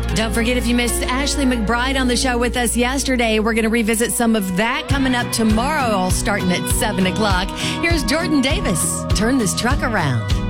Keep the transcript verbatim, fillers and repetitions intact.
Don't forget, if you missed Ashley McBride on the show with us yesterday, we're going to revisit some of that coming up tomorrow, all starting at seven o'clock. Here's Jordan Davis. Turn this truck around.